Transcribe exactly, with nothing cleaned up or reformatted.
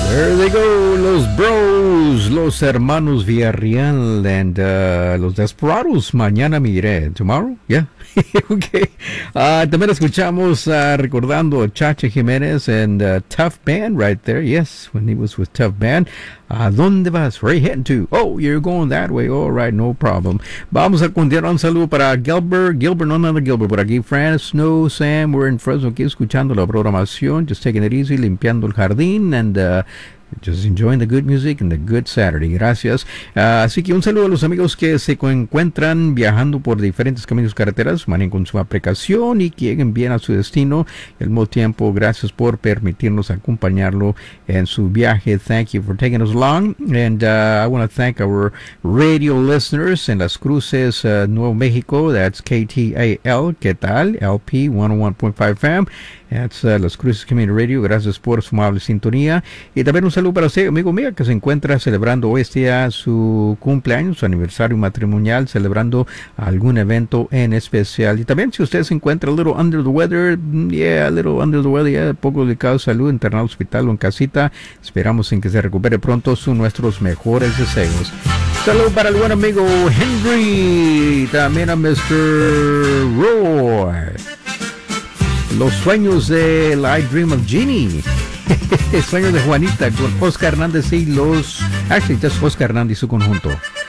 There they go, los bros, los hermanos Villarreal and uh, los Desperados. Mañana me iré. Tomorrow? Yeah. Okay. Uh, también escuchamos uh, recordando a Chacha Jiménez and uh, Tough Band right there. Yes, when he was with Tough Band. ¿A dónde vas? Where are you heading to? Oh, you're going that way. All right, no problem. Vamos a continuar. Un saludo para Gilbert. Gilbert, no nada Gilbert, por aquí. Fran, Snow, Sam, we're in Fresno aquí escuchando la programación. Just taking it easy, limpiando el jardín and uh, just enjoying the good music and the good Saturday. Gracias. Uh, así que un saludo a los amigos que se encuentran viajando por diferentes caminos y carreteras. Manejen con su aplicación y que lleguen bien a su destino. Al mismo tiempo, gracias por permitirnos acompañarlo en su viaje. Thank you for taking us along. And uh, I want to thank our radio listeners en Las Cruces, uh, Nuevo Mexico. That's K T A L. ¿Qué tal? L P one oh one point five F M. That's uh, Las Cruces Community Radio. Gracias por su amable sintonía. Y también un saludo para usted, amigo mío, que se encuentra celebrando hoy este día su cumpleaños, su aniversario matrimonial, celebrando algún evento en especial. Y también si usted se encuentra a little under the weather, yeah, a little under the weather, yeah, poco delicado de salud, internado en hospital o en casita, esperamos en que se recupere pronto. Son nuestros mejores deseos. Saludos para el buen amigo Henry, también a mister Roy. Los sueños de I Dream of Jeannie. Sueños de Juanita con Oscar Hernández y los... Actually, just Oscar Hernández y su conjunto.